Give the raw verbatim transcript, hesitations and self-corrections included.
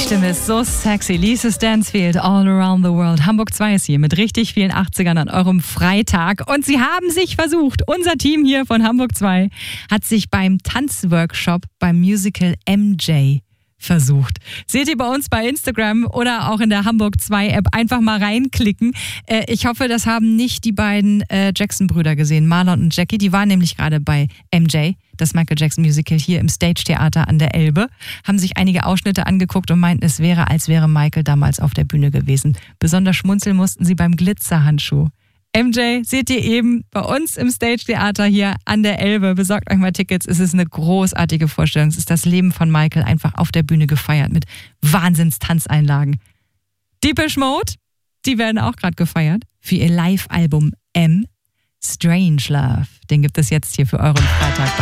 Stimme ist so sexy. Lisa Stansfield, All Around the World. Hamburg zwei ist hier mit richtig vielen achtzigern an eurem Freitag. Und sie haben sich versucht. Unser Team hier von Hamburg zwei hat sich beim Tanzworkshop beim Musical M J versucht. Seht ihr bei uns bei Instagram oder auch in der Hamburg zwei App. Einfach mal reinklicken. Äh, ich hoffe, das haben nicht die beiden äh, Jackson-Brüder gesehen, Marlon und Jackie. Die waren nämlich gerade bei M J, das Michael Jackson Musical, hier im Stage Theater an der Elbe. Haben sich einige Ausschnitte angeguckt und meinten, es wäre, als wäre Michael damals auf der Bühne gewesen. Besonders schmunzeln mussten sie beim Glitzerhandschuh. M J seht ihr eben bei uns im Stage Theater hier an der Elbe. Besorgt euch mal Tickets. Es ist eine großartige Vorstellung. Es ist das Leben von Michael einfach auf der Bühne gefeiert mit Wahnsinns-Tanzeinlagen. Depeche Mode, die werden auch gerade gefeiert für ihr Live-Album M. Strange Love. Den gibt es jetzt hier für euren Freitag.